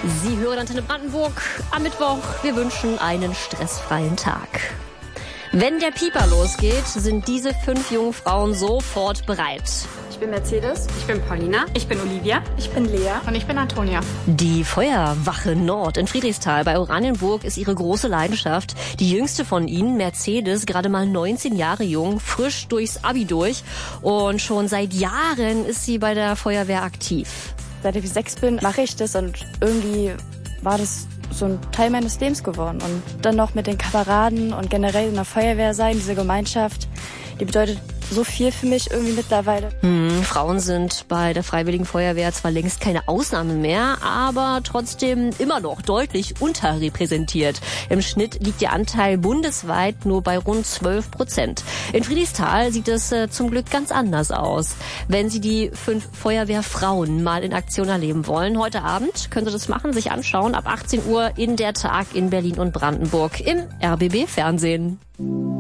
Sie hören Antenne Brandenburg am Mittwoch. Wir wünschen einen stressfreien Tag. Wenn der Pieper losgeht, sind diese 5 jungen Frauen sofort bereit. Ich bin Mercedes. Ich bin Paulina. Ich bin Olivia. Ich bin Lea. Und ich bin Antonia. Die Feuerwache Nord in Friedrichsthal bei Oranienburg ist ihre große Leidenschaft. Die jüngste von ihnen, Mercedes, gerade mal 19 Jahre jung, frisch durchs Abi durch. Und schon seit Jahren ist sie bei der Feuerwehr aktiv. Seit ich 6 bin, mache ich das und irgendwie war das so ein Teil meines Lebens geworden. Und dann noch mit den Kameraden und generell in der Feuerwehr sein, diese Gemeinschaft, die bedeutet so viel für mich irgendwie mittlerweile. Frauen sind bei der Freiwilligen Feuerwehr zwar längst keine Ausnahme mehr, aber trotzdem immer noch deutlich unterrepräsentiert. Im Schnitt liegt der Anteil bundesweit nur bei rund 12%. In Friedrichsthal sieht es zum Glück ganz anders aus. Wenn Sie die 5 Feuerwehrfrauen mal in Aktion erleben wollen, heute Abend können Sie das machen, sich anschauen, ab 18 Uhr in der Tag in Berlin und Brandenburg im RBB Fernsehen.